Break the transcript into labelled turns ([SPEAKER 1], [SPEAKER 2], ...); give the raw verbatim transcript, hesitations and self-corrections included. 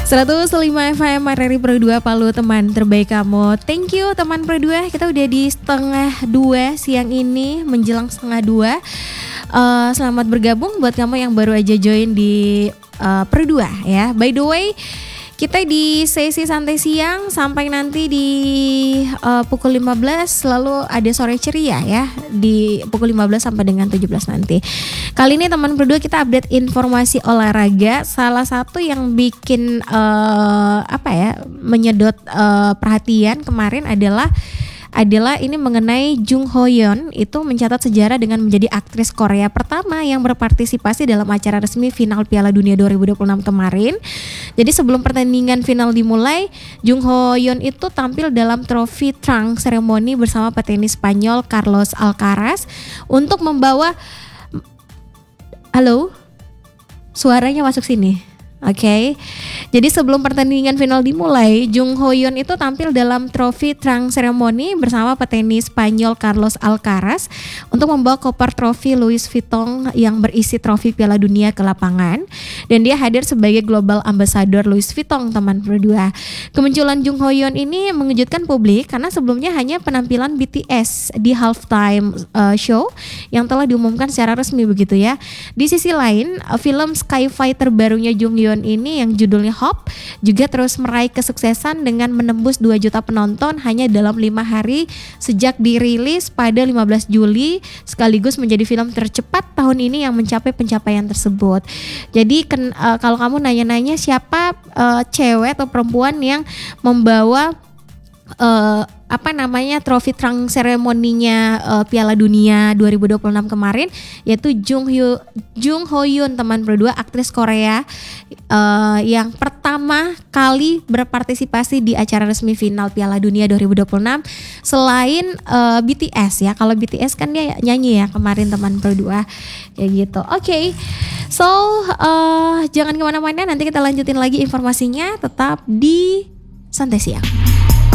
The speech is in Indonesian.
[SPEAKER 1] seratus lima F M R R I Pro dua Palu, teman terbaik kamu. Thank you teman Pro dua. Kita udah di setengah dua siang ini, menjelang setengah dua. Uh, selamat bergabung buat kamu yang baru aja join di uh, Pro dua ya. By the way, kita di sesi santai siang sampai nanti di uh, pukul lima belas, lalu ada sore ceria ya di pukul lima belas sampai dengan tujuh belas nanti. Kali ini teman berdua kita update informasi olahraga. Salah satu yang bikin uh, apa ya menyedot uh, perhatian kemarin adalah adalah ini mengenai Jung Ho Yeon, itu mencatat sejarah dengan menjadi aktris Korea pertama yang berpartisipasi dalam acara resmi final Piala Dunia dua ribu dua puluh enam kemarin. Jadi sebelum pertandingan final dimulai, Jung Ho Yeon itu tampil dalam trofi trunk ceremony bersama petenis Spanyol Carlos Alcaraz untuk membawa halo, suaranya masuk sini. Oke, okay. Jadi sebelum pertandingan final dimulai, Jung Ho Yeon itu tampil dalam trofi trunk ceremony bersama petenis Spanyol Carlos Alcaraz untuk membawa koper trofi Louis Vuitton yang berisi trofi Piala Dunia ke lapangan, dan dia hadir sebagai global ambassador Louis Vuitton, teman berdua. Kemunculan Jung Ho Yeon ini mengejutkan publik karena sebelumnya hanya penampilan B T S di halftime uh, show yang telah diumumkan secara resmi begitu ya. Di sisi lain, uh, film Skyfire terbarunya Jung Yeon ini yang judulnya Hope juga terus meraih kesuksesan dengan menembus dua juta penonton hanya dalam lima hari sejak dirilis pada lima belas Juli, sekaligus menjadi film tercepat tahun ini yang mencapai pencapaian tersebut. Jadi ken, uh, kalau kamu nanya-nanya siapa uh, cewek atau perempuan yang membawa Uh, apa namanya trofi trunk ceremony-nya uh, Piala Dunia dua ribu dua puluh enam kemarin, yaitu Jung Hyo Jung Ho Yeon, teman berdua, aktris Korea uh, yang pertama kali berpartisipasi di acara resmi final Piala Dunia dua ribu dua puluh enam selain uh, B T S ya. Kalau B T S kan dia nyanyi ya kemarin, teman berdua ya gitu. Oke, okay. So uh, jangan kemana-mana, nanti kita lanjutin lagi informasinya, tetap di Santai Siang.